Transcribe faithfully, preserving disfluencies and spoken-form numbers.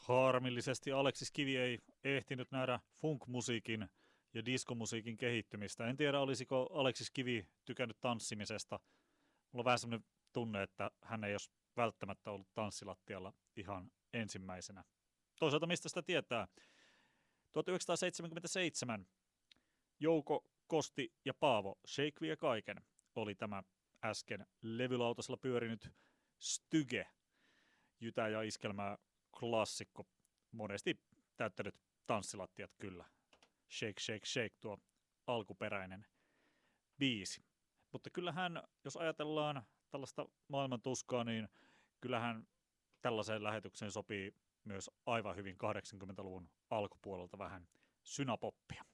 Harmillisesti Aleksis Kivi ei ehtinyt nähdä funk-musiikin ja diskomusiikin kehittymistä. En tiedä, olisiko Aleksis Kivi tykännyt tanssimisesta. Mulla on vähän sellainen tunne, että hän ei olisi välttämättä ollut tanssilattialla ihan ensimmäisenä. Toisaalta mistä sitä tietää? tuhatyhdeksänsataaseitsemänkymmentäseitsemän Jouko, Kosti ja Paavo, Shake vie kaiken, oli tämä äsken levylautasella pyörinyt Styge, jytä ja iskelmää klassikko, monesti täyttänyt tanssilattiat kyllä. Shake, shake, shake, tuo alkuperäinen biisi. Mutta kyllähän, jos ajatellaan tällaista maailman tuskaa, niin kyllähän tällaiseen lähetykseen sopii myös aivan hyvin kahdeksankymmentäluvun alkupuolelta vähän synapoppia.